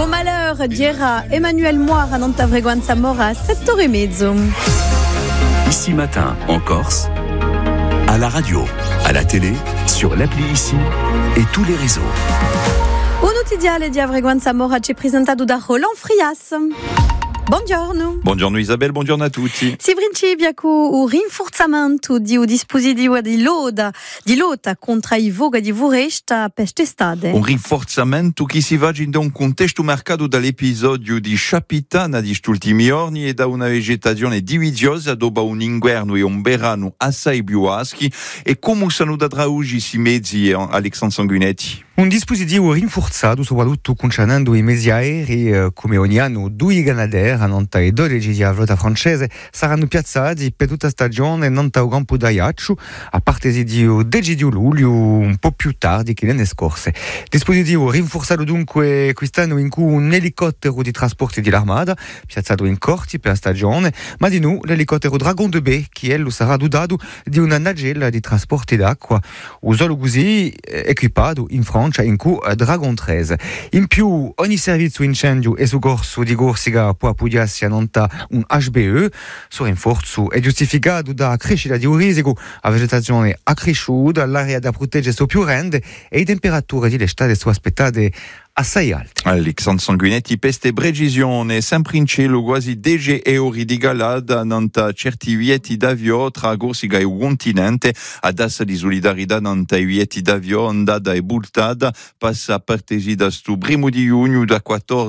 Au malheur, dira Emmanuel Moire à Nantavreguanza Mora, 7h30. Ici matin, en Corse, à la radio, à la télé, sur l'appli Ici et tous les réseaux. Un notiziale di Avreguanza Mora ci è presentato da Roland Frias. Buongiorno. Buongiorno Isabel, buongiorno a tutti. Si principiaco un rinforzamento di un dispositivo di lotta contro i voghi di voresta pestestate. Un rinforzamento che si va in un contesto marcato dall'episodio di Chapitana di questi ultimi giorni e da una vegetazione divisiosa dopo un inverno e un verano assai più aschi e come sono da oggi si mezzi Alexandre Sanguinetti. Un dispositivo rinforzato soprattutto concernendo i mezzi aerei, come ogni anno 2 Canadair a Nanta e 12 di flotta francese saranno piazzati per tutta stagione Nanta o campo d'Ajaccio a parte di 10 di luglio, un po' più tardi che l'anno scorso. Dispositivo rinforzato dunque quest'anno in cui un elicottero di trasporti dell'Armata piazzato in corti per la stagione, ma di noi l'elicottero Dragon 2B che lo sarà dotato di una nagella di trasporti d'acqua, usato così equipato in Francia in cui Dragon 13. In più ogni servizio incendio e soccorso di Corsica può appoggiarsi a Nanta un HBE. Suo rinforzo è giustificato da crescita di un risico, la vegetazione accresciuta, l'area da proteggere più rende e le temperature di l'estate sono aspettate assai alte. Alexandre Sanguinetti, peste precisione, sempre in cielo quasi 10 euro di galada nanta certi vieti d'avio tra Corsica e il continente, ad assa di solidarietà nanta i vieti d'avio andata e bultata passa a partire da sto primo di giugno da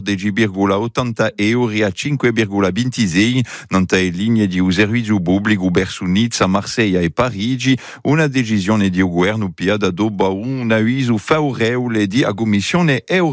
14,80 euro a 5,26 nanta le linee di un servizio pubblico verso Nizza, Marsiglia e Parigi, una decisione di governo piada dopo un avviso favorevole di Commissione europea.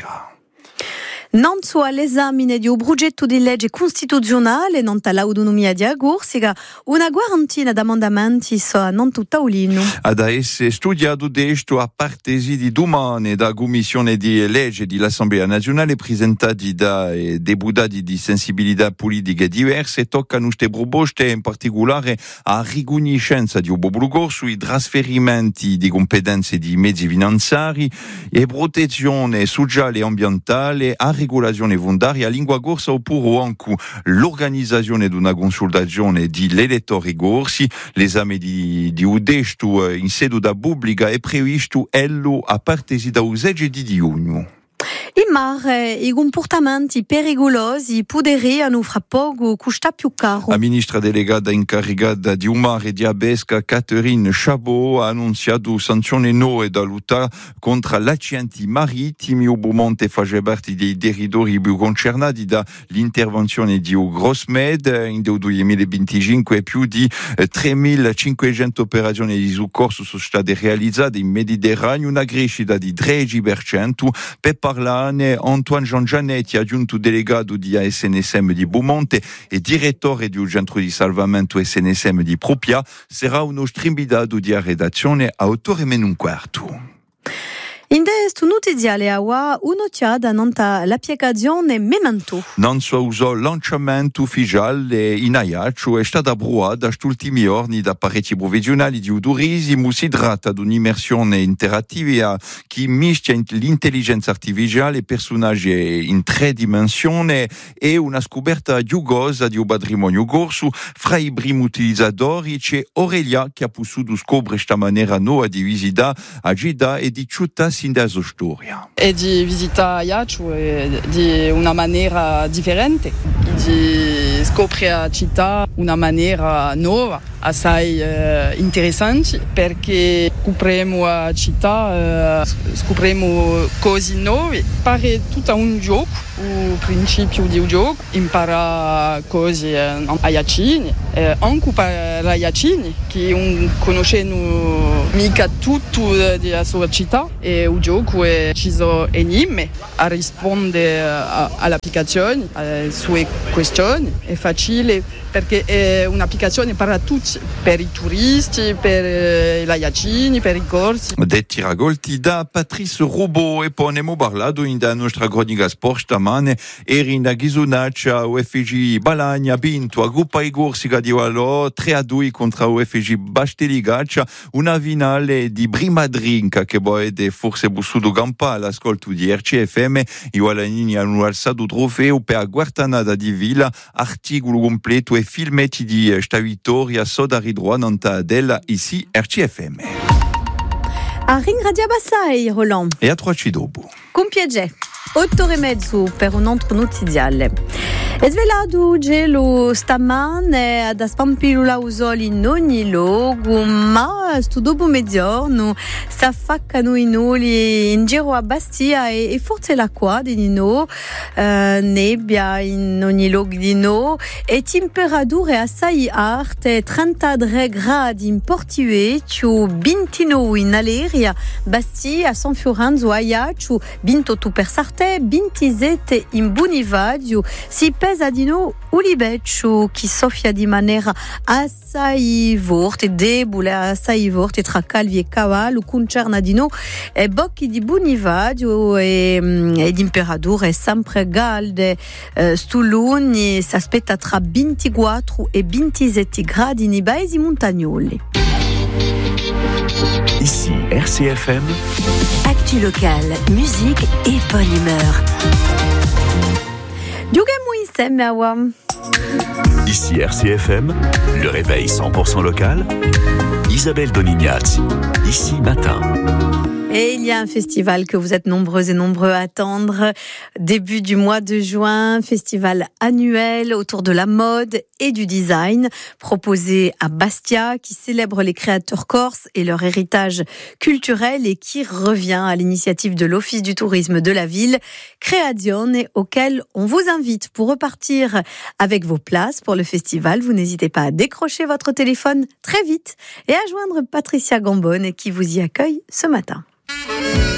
Non so all'esame di un progetto di legge costituzionale non l'autonomia di Corsica, una quarantina di emendamenti sono non tavolino. Ad essere studiato desto a partesi di domani da Commissione di legge dell'Assemblea Nazionale presentati da deputati di sensibilità politiche diverse toccano queste proposte in particolare a riconoscenza di un popolo corso, i trasferimenti di competenze di mezzi finanziari e protezione sociale e ambientale, a regolazione fondaria, lingua corsa oppure anche l'organizzazione di una consultazione di elettori corsi. L'esame di udesto in sede da pubblica è previsto a partire da 16 di giugno. In mare, i comportamenti pericolosi poderiano fra poco costare più caro. La ministra delegata incaricata di un mare di Abesca, Catherine Chabot, ha annunciato sanzioni nuove da lotta contro gli accidenti marittimi. Ovviamente fa parte dei territori più concernati dall'intervenzione di Grossmed. In 2025 più di 3.500 operazioni di soccorso sono state realizzate in Mediterraneo, una crescita di 13%. Per parlare Antoine Giangianetti, aggiunto delegato di SNSM di Beaumonte e direttore di un centro di salvamento SNSM di Propia, sarà uno strimbidato di redazione a 8:15. In questo notiziale awa un'occhiata nanta l'applicazione Memento. Non so uso lanciamento ufficiale in Ajaccio è stata approvata questi ultimi giorni da parecchi professionali di turismo. Si tratta di un'immersione interattiva che mischia l'intelligenza artificiale, personaggi in 3 dimensioni e una scoperta giugosa di un patrimonio corso. Fra i primi utilizzatori c'è Aurelia che ha potuto scoprire questa maniera nuova di visitare a Gida e di città sin da sua storia. E di visitare Ajaccio di una maniera differente, di scoprire la città una maniera nuova, assai interessante, perché scopriamo la città, scopriamo cose nuove. Pare tutto un gioco, il principio di un gioco, impara cose a Iacini, anche per la Iacini, che non conoscono mica tutto della sua città, e il gioco è deciso enigme a rispondere all'applicazione, alle sue questioni. È facile perché è un'applicazione per tutti importante per i turisti, per i laiacini, per i corsi. De tiragolti da Patrice Robot e ponemo parlato in da nostra cronica sport stamane Erina Ghisonaccia UFG Balagna vinto a gruppa i corsica di Valò 3-2 contro UFG Basteligaccia, una finale di prima drinka che poi è forse bussuto campa all'ascolto di RCFM. I Valanini hanno alzato trofeo per Guartanada di Villa, articolo completo e filmetti di sta vittoria soda ridroa nanta Adela ici RCFM. A Ringradia Bassai, Roland. E a troci dopo. Con piacere. 8:30 per un altro notiziale. È svelato gelo stamane da Spampilula Usoli in ogni luogo, ma sto dopo mezzogiorno sta faccano i noli in giro a Bastia e forse l'acqua di no, nebbia in ogni luogo di no e temperature assai alte, 33 gradi in Portiueccio, 29 in Aleria, Bastia, San Fiorenzo, Ajaccio, 28 per Sarte, 27 in Bonivadio, si pesa di no Ulibeccio, che soffia di maniera assai forte, debole, assai forte tra calvi e cavallo, concerna di no bocchi di Bonivadio e temperature sempre calde. Stuluni si aspetta tra 24 e 27 gradi nei paesi montagnoli. Ici RCFM. Actu locale, musique et bonne humeur. Ici RCFM, le réveil 100% local. Isabelle Donignazzi, ici matin. Et il y a un festival que vous êtes nombreux et nombreux à attendre. Début du mois de juin, festival annuel autour de la mode et du design, proposé à Bastia, qui célèbre les créateurs corses et leur héritage culturel et qui revient à l'initiative de l'Office du tourisme de la ville, Creazione, auquel on vous invite pour repartir avec vos places pour le festival. Vous n'hésitez pas à décrocher votre téléphone très vite et à joindre Patricia Gambone qui vous y accueille ce matin.